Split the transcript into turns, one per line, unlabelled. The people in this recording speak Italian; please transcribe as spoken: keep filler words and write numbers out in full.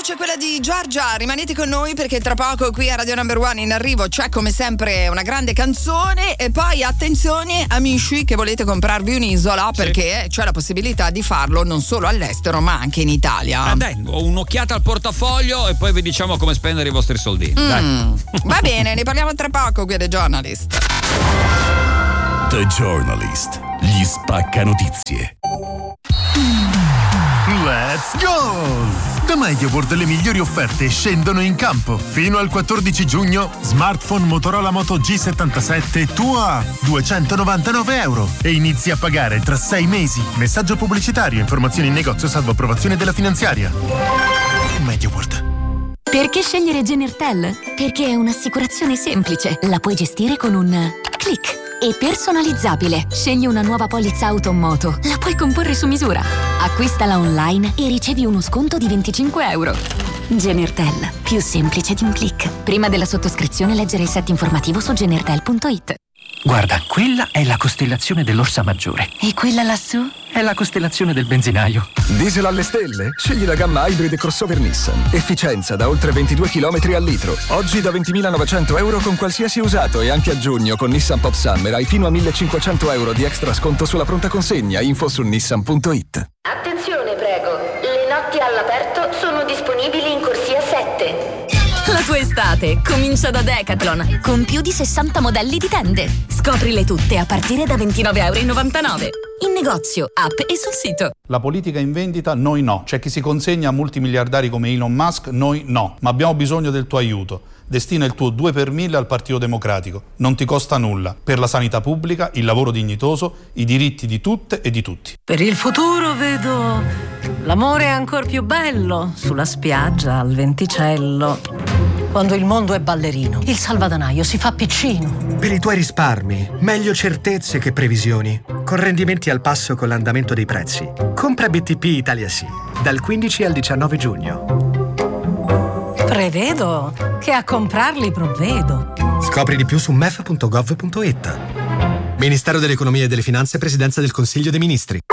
voce è quella di Giorgia, rimanete con noi perché tra poco qui a Radio Number One in arrivo c'è come sempre una grande canzone e poi attenzione amici che volete comprarvi un'isola perché sì. c'è la possibilità di farlo non solo all'estero ma anche in Italia.
Eh dai, un'occhiata al portafoglio e poi vi diciamo come spendere i vostri soldini.
Mm,
dai.
Va bene, ne parliamo tra poco qui a The Journalist.
The Journalist, gli spacca notizie.
Let's go! Da MediaWorld le migliori offerte scendono in campo. Fino al quattordici giugno, smartphone Motorola Moto G settantasette tuo a duecentonovantanove euro e inizi a pagare tra sei mesi. Messaggio pubblicitario, informazioni in negozio salvo approvazione della finanziaria. MediaWorld.
Perché scegliere Genertel? Perché è un'assicurazione semplice. La puoi gestire con un click. E personalizzabile. Scegli una nuova polizza auto o moto. La puoi comporre su misura. Acquistala online e ricevi uno sconto di venticinque euro. Genertel. Più semplice di un click. Prima della sottoscrizione leggere il set informativo su genertel punto it.
Guarda, quella è la costellazione dell'Orsa Maggiore.
E quella lassù?
È la costellazione del benzinaio.
Diesel alle stelle? Scegli la gamma Hybrid crossover Nissan. Efficienza da oltre ventidue chilometri al litro. Oggi da ventimilanovecento euro con qualsiasi usato e anche a giugno con Nissan Pop Summer hai fino a millecinquecento euro di extra sconto sulla pronta consegna. Info su nissan punto it.
Attenzione prego, le notti all'aperto sono disponibili in corsia sette.
La tua estate comincia da Decathlon con più di sessanta modelli di tende. Scoprile tutte a partire da ventinove virgola novantanove euro. In negozio, app e sul sito.
La politica in vendita, noi no. C'è chi si consegna a multimiliardari come Elon Musk, noi no. Ma abbiamo bisogno del tuo aiuto. Destina il tuo due per mille al Partito Democratico. Non ti costa nulla. Per la sanità pubblica, il lavoro dignitoso, i diritti di tutte e di tutti.
Per il futuro vedo l'amore ancor più bello sulla spiaggia al venticello. Quando il mondo è ballerino, il salvadanaio si fa piccino.
Per i tuoi risparmi, meglio certezze che previsioni. Con rendimenti al passo con l'andamento dei prezzi. Compra B T P Italia Sì, dal quindici al diciannove giugno.
Prevedo che a comprarli provvedo.
Scopri di più su m e f punto gov punto it. Ministero dell'Economia e delle Finanze, Presidenza del Consiglio dei Ministri.